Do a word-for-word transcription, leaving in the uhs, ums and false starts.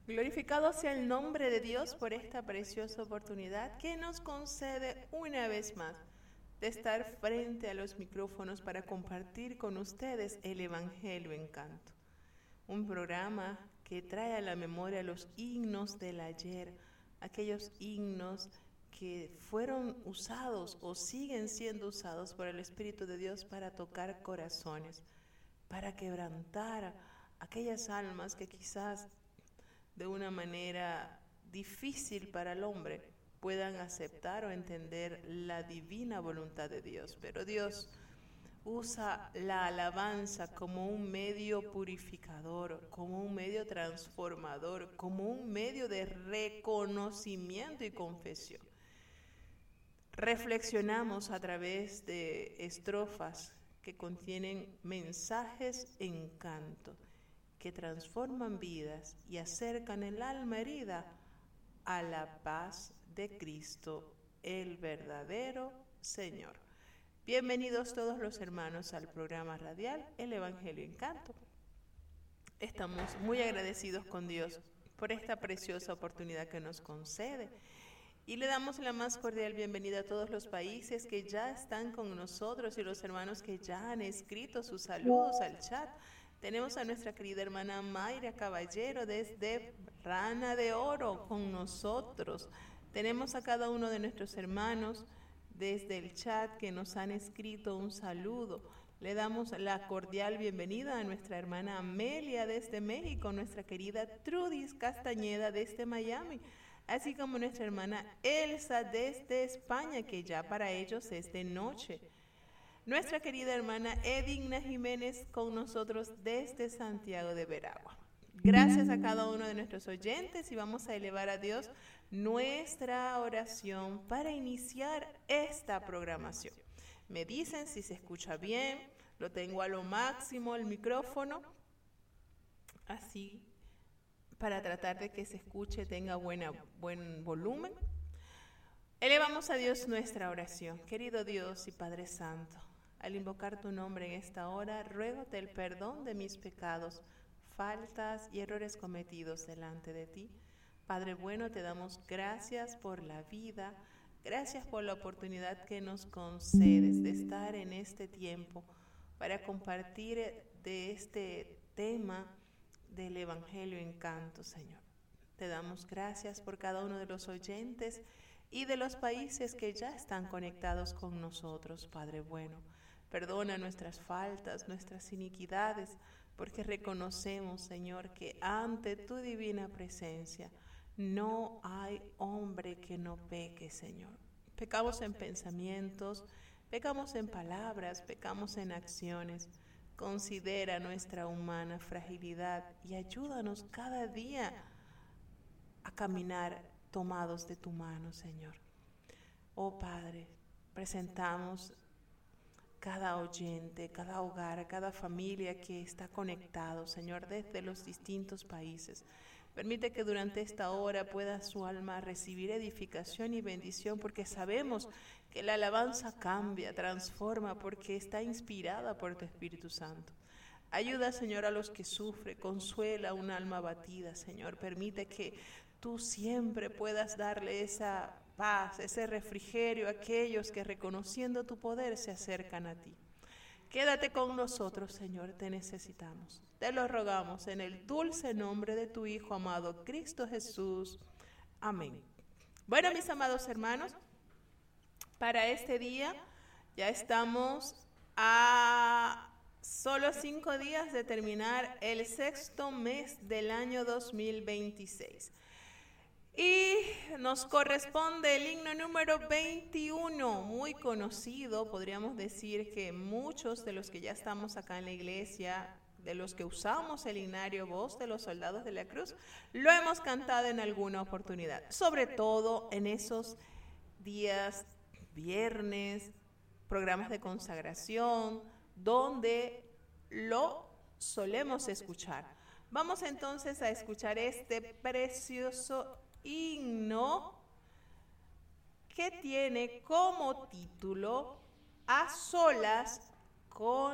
Glorificado sea el nombre de Dios por esta preciosa oportunidad que nos concede una vez más de estar frente a los micrófonos para compartir con ustedes el Evangelio en Canto. Un programa que trae a la memoria los himnos del ayer, aquellos himnos que fueron usados o siguen siendo usados por el Espíritu de Dios para tocar corazones, para quebrantar aquellas almas que quizás de una manera difícil para el hombre puedan aceptar o entender la divina voluntad de Dios. Pero Dios usa la alabanza como un medio purificador, como un medio transformador, como un medio de reconocimiento y confesión. Reflexionamos a través de estrofas que contienen mensajes en canto, que transforman vidas y acercan el alma herida a la paz de Cristo, el verdadero Señor. Bienvenidos todos los hermanos al programa radial El Evangelio en Canto. Estamos muy agradecidos con Dios por esta preciosa oportunidad que nos concede y le damos la más cordial bienvenida a todos los países que ya están con nosotros y los hermanos que ya han escrito sus saludos al chat. Tenemos a nuestra querida hermana Mayra Caballero desde Rana de Oro con nosotros. Tenemos a cada uno de nuestros hermanos desde el chat que nos han escrito un saludo. Le damos la cordial bienvenida a nuestra hermana Amelia desde México, nuestra querida Trudis Castañeda desde Miami, así como nuestra hermana Elsa desde España, que ya para ellos es de noche. Nuestra querida hermana Edigna Jiménez con nosotros desde Santiago de Veragua. Gracias a cada uno de nuestros oyentes y vamos a elevar a Dios nuestra oración para iniciar esta programación. Me dicen si se escucha bien, lo tengo a lo máximo el micrófono, así para tratar de que se escuche, tenga buena, buen volumen. Elevamos a Dios nuestra oración. Querido Dios y Padre Santo, al invocar tu nombre en esta hora, ruégote el perdón de mis pecados, faltas y errores cometidos delante de ti. Padre bueno, te damos gracias por la vida, gracias por la oportunidad que nos concedes de estar en este tiempo para compartir de este tema del Evangelio en Canto, Señor. Te damos gracias por cada uno de los oyentes y de los países que ya están conectados con nosotros, Padre bueno. Perdona nuestras faltas, nuestras iniquidades, porque reconocemos, Señor, que ante tu divina presencia no hay hombre que no peque, Señor. Pecamos en pensamientos, pecamos en palabras, pecamos en acciones. Considera nuestra humana fragilidad y ayúdanos cada día a caminar tomados de tu mano, Señor. Oh Padre, presentamos cada oyente, cada hogar, cada familia que está conectado, Señor, desde los distintos países. Permite que durante esta hora pueda su alma recibir edificación y bendición, porque sabemos que la alabanza cambia, transforma, porque está inspirada por tu Espíritu Santo. Ayuda, Señor, a los que sufren, consuela un alma abatida, Señor. Permite que tú siempre puedas darle esa paz, ese refrigerio a aquellos que reconociendo tu poder se acercan a ti. Quédate con nosotros, Señor, te necesitamos. Te lo rogamos en el dulce nombre de tu Hijo amado, Cristo Jesús. Amén. Bueno, mis amados hermanos, para este día ya estamos a solo cinco días de terminar el sexto mes del año dos mil veintiséis. Y nos corresponde el himno número veintiuno, muy conocido. Podríamos decir que muchos de los que ya estamos acá en la iglesia, de los que usamos el himnario Voz de los Soldados de la Cruz, lo hemos cantado en alguna oportunidad, sobre todo en esos días, viernes, programas de consagración, donde lo solemos escuchar. Vamos entonces a escuchar este precioso himno que tiene como título A solas con